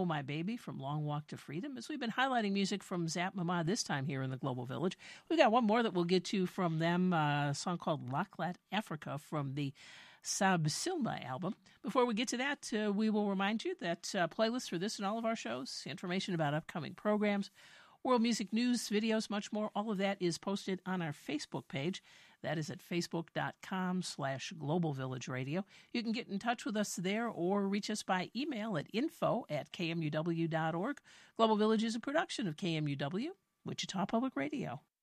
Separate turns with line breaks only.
My Baby from Long Walk to Freedom, as we've been highlighting music from Zap Mama this time here in the Global Village. We got one more that we'll get to from them, a song called Laklat Africa from the Sab Silma album. Before we get to that, we will remind you that playlists for this and all of our shows, information about upcoming programs, world music news, videos, much more, all of that is posted on our Facebook page. That is at facebook.com/Global Village Radio. You can get in touch with us there or reach us by email at info@kmuw.org. Global Village is a production of KMUW, Wichita Public Radio.